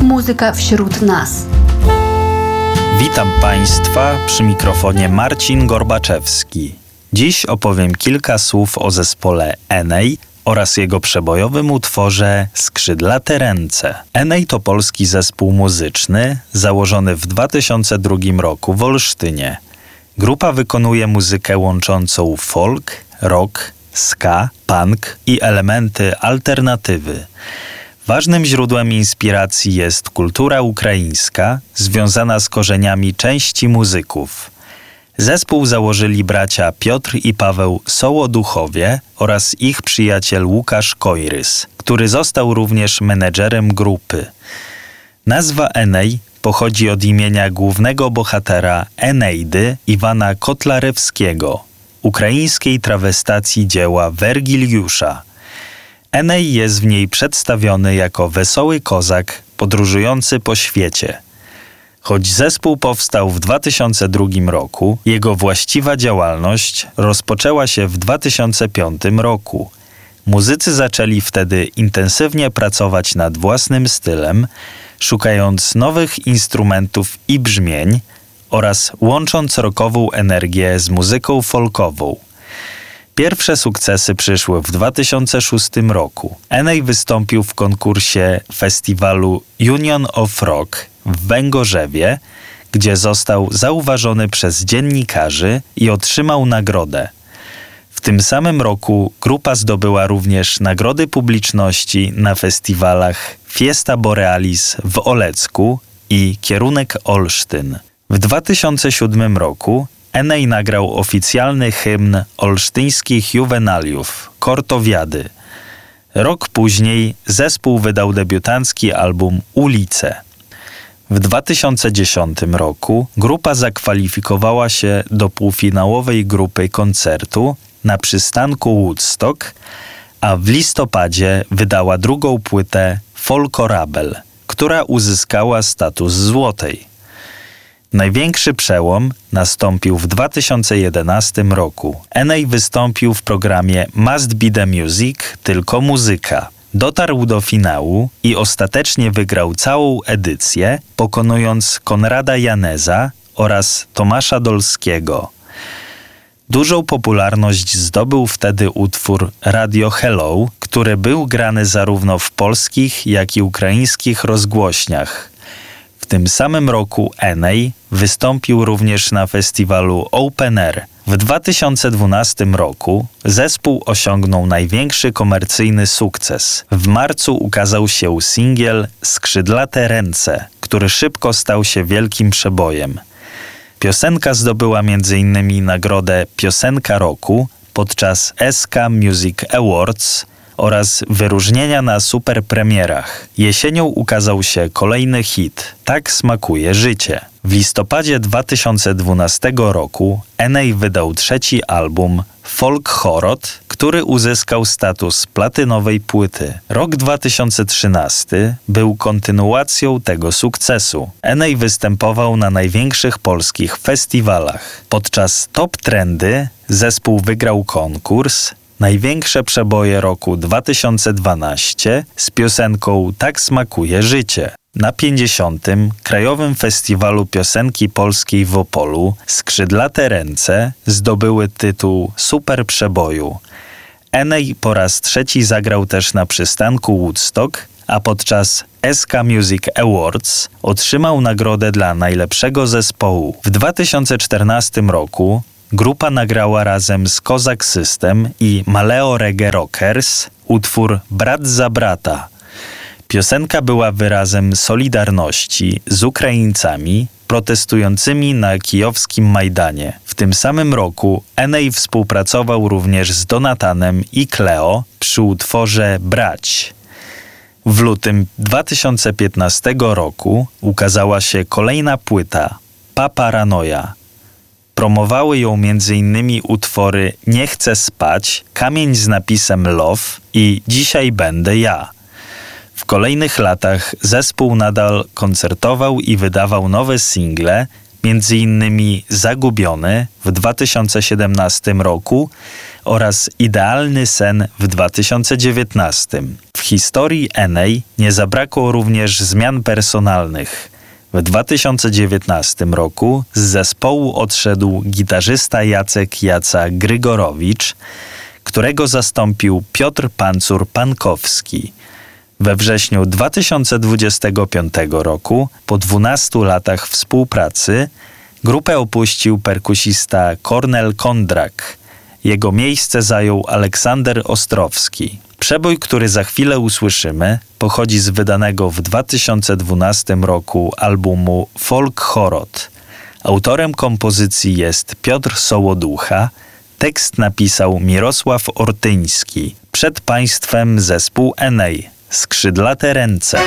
muzyka wśród nas. Witam Państwa, przy mikrofonie Marcin Gorbaczewski. Dziś opowiem kilka słów o zespole Enei oraz jego przebojowym utworze Skrzydlate ręce. Enei to polski zespół muzyczny założony w 2002 roku w Olsztynie. Grupa wykonuje muzykę łączącą folk, rock, ska, punk i elementy alternatywy. Ważnym źródłem inspiracji jest kultura ukraińska, związana z korzeniami części muzyków. Zespół założyli bracia Piotr i Paweł Sołoduchowie oraz ich przyjaciel Łukasz Kojrys, który został również menedżerem grupy. Nazwa Enei pochodzi od imienia głównego bohatera Eneidy Iwana Kotlarewskiego, ukraińskiej trawestacji dzieła Wergiliusza. Enei jest w niej przedstawiony jako wesoły kozak podróżujący po świecie. Choć zespół powstał w 2002 roku, jego właściwa działalność rozpoczęła się w 2005 roku. Muzycy zaczęli wtedy intensywnie pracować nad własnym stylem, szukając nowych instrumentów i brzmień oraz łącząc rockową energię z muzyką folkową. Pierwsze sukcesy przyszły w 2006 roku. Enei wystąpił w konkursie festiwalu Union of Rock w Węgorzewie, gdzie został zauważony przez dziennikarzy i otrzymał nagrodę. W tym samym roku grupa zdobyła również nagrody publiczności na festiwalach Fiesta Borealis w Olecku i Kierunek Olsztyn. W 2007 roku Enei nagrał oficjalny hymn olsztyńskich juwenaliów, Kortowiady. Rok później zespół wydał debiutancki album Ulice. W 2010 roku grupa zakwalifikowała się do półfinałowej grupy koncertu na przystanku Woodstock, a w listopadzie wydała drugą płytę Folkorabel, która uzyskała status złotej. Największy przełom nastąpił w 2011 roku. Enei wystąpił w programie Must Be The Music, tylko muzyka. Dotarł do finału i ostatecznie wygrał całą edycję, pokonując Konrada Janeza oraz Tomasza Dolskiego. Dużą popularność zdobył wtedy utwór Radio Hello, który był grany zarówno w polskich, jak i ukraińskich rozgłośniach. W tym samym roku Enei wystąpił również na festiwalu Open Air. W 2012 roku zespół osiągnął największy komercyjny sukces. W marcu ukazał się singiel Skrzydlate ręce, który szybko stał się wielkim przebojem. Piosenka zdobyła m.in. nagrodę Piosenka Roku podczas SK Music Awards oraz wyróżnienia na superpremierach. Jesienią ukazał się kolejny hit Tak smakuje życie. W listopadzie 2012 roku Enei wydał trzeci album Folk Chorot, który uzyskał status platynowej płyty. Rok 2013 był kontynuacją tego sukcesu. Enei występował na największych polskich festiwalach. Podczas Top Trendy zespół wygrał konkurs Największe przeboje roku 2012 z piosenką Tak smakuje życie. Na 50. Krajowym Festiwalu Piosenki Polskiej w Opolu Skrzydlate ręce zdobyły tytuł Super Przeboju. Enei po raz trzeci zagrał też na przystanku Woodstock, a podczas SK Music Awards otrzymał nagrodę dla najlepszego zespołu. W 2014 roku grupa nagrała razem z Kozak System i Maleo Reggae Rockers utwór Brat za brata. Piosenka była wyrazem solidarności z Ukraińcami protestującymi na kijowskim Majdanie. W tym samym roku Enei współpracował również z Donatanem i Cleo przy utworze Brać. W lutym 2015 roku ukazała się kolejna płyta Paparanoja. Promowały ją m.in. utwory Nie chcę spać, Kamień z napisem Love i Dzisiaj będę ja. W kolejnych latach zespół nadal koncertował i wydawał nowe single, m.in. Zagubiony w 2017 roku oraz Idealny sen w 2019. W historii Enei nie zabrakło również zmian personalnych. W 2019 roku z zespołu odszedł gitarzysta Jacek Jaca Grygorowicz, którego zastąpił Piotr Pancur-Pankowski. We wrześniu 2025 roku, po 12 latach współpracy, grupę opuścił perkusista Kornel Kondrak. Jego miejsce zajął Aleksander Ostrowski. Przebój, który za chwilę usłyszymy, pochodzi z wydanego w 2012 roku albumu Folk Chorot. Autorem kompozycji jest Piotr Sołoducha, tekst napisał Mirosław Ortyński. Przed Państwem zespół Enei, Skrzydlate ręce.